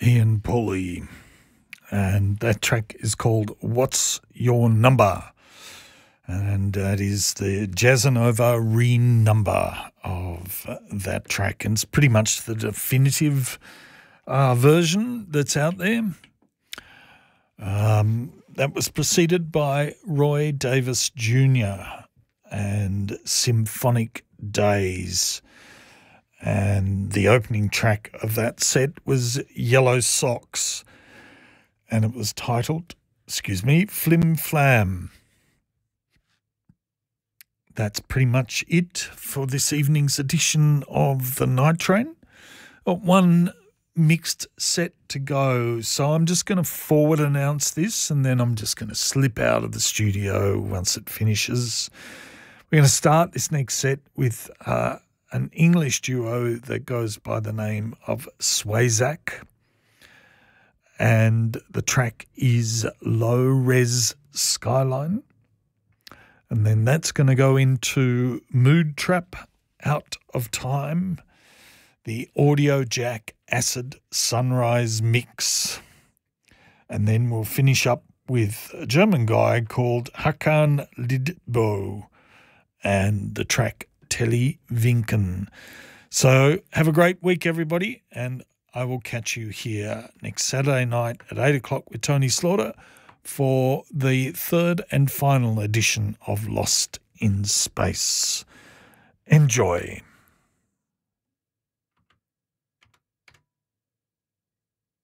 Ian Pauley, and that track is called What's Your Number? And that is the Jazzanova re-number of that track, and it's pretty much the definitive version that's out there. That was preceded by Roy Davis Jr. and Symphonic Days. And the opening track of that set was Yellow Socks, and it was titled, Flim Flam. That's pretty much it for this evening's edition of the Night Train. Got one mixed set to go, so I'm just going to forward announce this, and then I'm just going to slip out of the studio once it finishes. We're going to start this next set with an English duo that goes by the name of Swayzak, and the track is Low Res Skyline, and then that's going to go into Mood Trap, Out of Time, the Audio Jack Acid Sunrise mix, and then we'll finish up with a German guy called Hakan Lidbo and the track Telly Vinken. So have a great week, everybody, and I will catch you here next Saturday night at 8 o'clock with Tony Slaughter for the third and final edition of Lost in Space. Enjoy.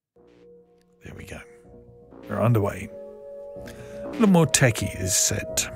There we go. We're underway. A little more techie is set.